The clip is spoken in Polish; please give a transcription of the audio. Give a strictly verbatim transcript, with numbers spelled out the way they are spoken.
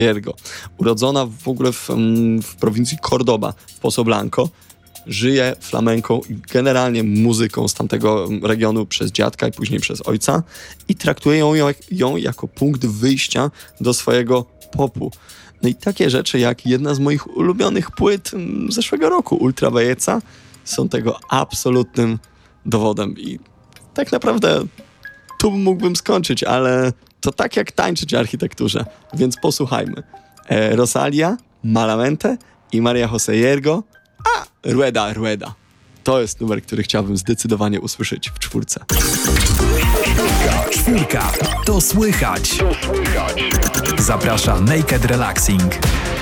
Jergo. Urodzona w ogóle w, w prowincji Cordoba, w Pozo Blanco, żyje flamenką i generalnie muzyką z tamtego regionu przez dziadka i później przez ojca i traktuje ją, ją jako punkt wyjścia do swojego popu. No i takie rzeczy jak jedna z moich ulubionych płyt zeszłego roku, Ultra Belleza, są tego absolutnym dowodem. I tak naprawdę tu mógłbym skończyć, ale to tak jak tańczyć architekturze, więc posłuchajmy. E, Rosalia, Malamente i Maria José Jergo, a Rueda Rueda. To jest numer, który chciałbym zdecydowanie usłyszeć w czwórce. Czwórka. To słychać. Zaprasza Naked Relaxing.